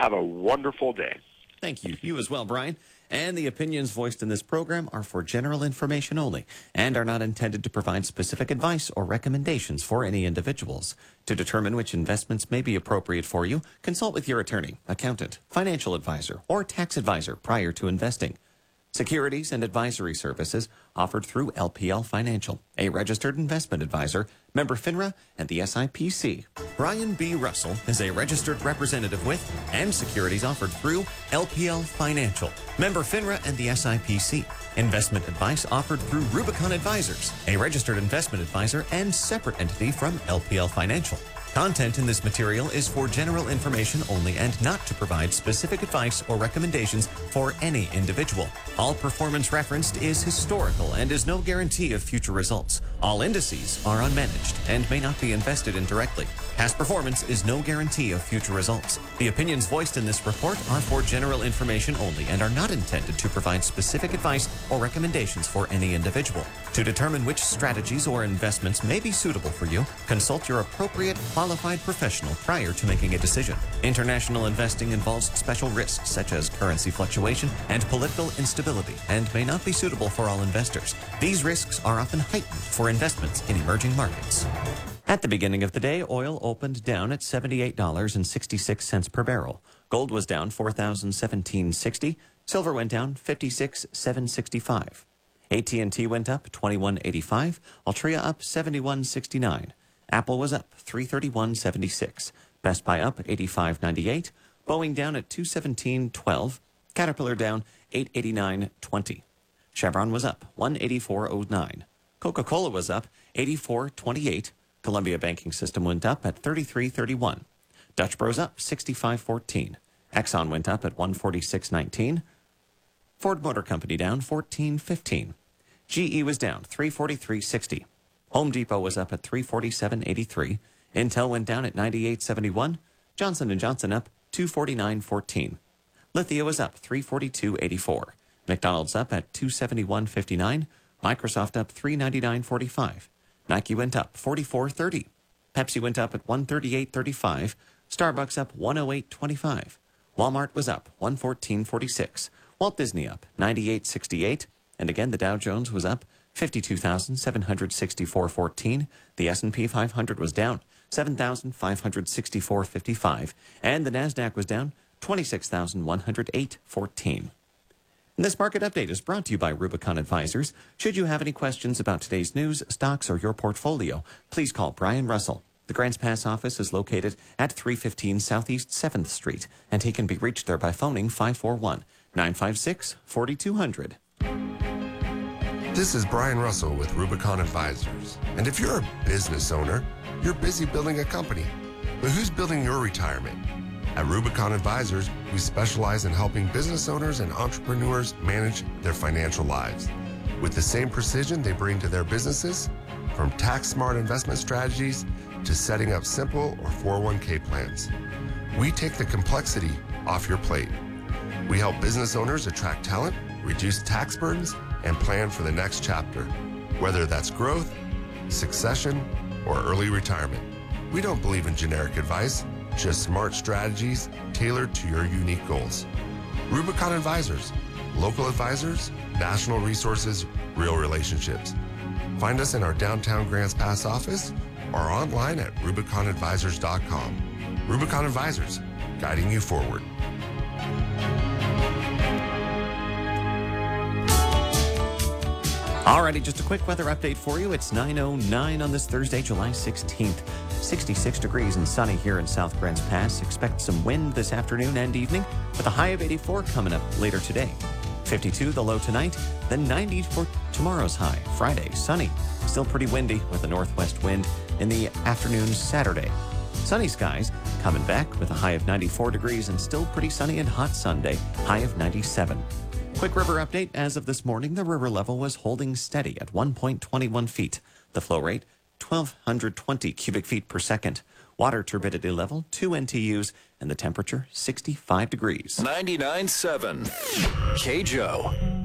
Have a wonderful day. Thank you. You as well, Brian. And the opinions voiced in this program are for general information only and are not intended to provide specific advice or recommendations for any individuals. To determine which investments may be appropriate for you, consult with your attorney, accountant, financial advisor, or tax advisor prior to investing. Securities and advisory services offered through LPL Financial, a registered investment advisor, member FINRA, and the SIPC. Brian B. Russell is a registered representative with and securities offered through LPL Financial, member FINRA and the SIPC. Investment advice offered through Rubicon Advisors, a registered investment advisor and separate entity from LPL Financial. Content in this material is for general information only and not to provide specific advice or recommendations for any individual. All performance referenced is historical and is no guarantee of future results. All indices are unmanaged and may not be invested in directly. Past performance is no guarantee of future results. The opinions voiced in this report are for general information only and are not intended to provide specific advice or recommendations for any individual. To determine which strategies or investments may be suitable for you, consult your appropriate qualified professional prior to making a decision. International investing involves special risks such as currency fluctuation and political instability and may not be suitable for all investors. These risks are often heightened for investments in emerging markets. At the beginning of the day, oil opened down at $78.66 per barrel. Gold was down $4,017.60. Silver went down $56,765. AT&T went up $21.85. Altria up $71.69. Apple was up $331.76. Best Buy up $85.98. Boeing down at $217.12. Caterpillar down $889.20. Chevron was up $184.09. Coca-Cola was up $84.28. Columbia Banking System went up at $33.31. Dutch Bros up $65.14. Exxon went up at $146.19. Ford Motor Company down $14.15. GE was down $343.60. Home Depot was up at $347.83. Intel went down at $98.71. Johnson & Johnson up $249.14. Lithia was up $342.84. McDonald's up at $271.59. Microsoft up $399.45. Nike went up $44.30. Pepsi went up at $138.35. Starbucks up $108.25. Walmart was up $114.46. Walt Disney up $98.68. And again, the Dow Jones was up 52,764.14. The S&P 500 was down 7,564.55. And the NASDAQ was down 26,108.14. And this market update is brought to you by Rubicon Advisors. Should you have any questions about today's news, stocks, or your portfolio, please call Brian Russell. The Grants Pass office is located at 315 Southeast 7th Street, and he can be reached there by phoning 541-956-4200. This is Brian Russell with Rubicon Advisors. And if you're a business owner, you're busy building a company. But who's building your retirement? At Rubicon Advisors, we specialize in helping business owners and entrepreneurs manage their financial lives with the same precision they bring to their businesses, from tax-smart investment strategies to setting up simple or 401k plans. We take the complexity off your plate. We help business owners attract talent, reduce tax burdens, and plan for the next chapter, whether that's growth, succession, or early retirement. We don't believe in generic advice, just smart strategies tailored to your unique goals. Rubicon Advisors, local advisors, national resources, real relationships. Find us in our downtown Grants Pass office or online at RubiconAdvisors.com. Rubicon Advisors, guiding you forward. Alrighty, just a quick weather update for you. It's 9:09 on this Thursday, July 16th. 66 degrees and sunny here in South Grants Pass. Expect some wind this afternoon and evening with a high of 84 coming up later today. 52 the low tonight, then 90 for tomorrow's high. Friday, sunny. Still pretty windy with a northwest wind in the afternoon Saturday. Sunny skies coming back with a high of 94 degrees and still pretty sunny and hot Sunday, high of 97. Quick river update. As of this morning, the river level was holding steady at 1.21 feet. The flow rate, 1,220 cubic feet per second. Water turbidity level, 2 NTUs, and the temperature, 65 degrees. 99.7 KJO.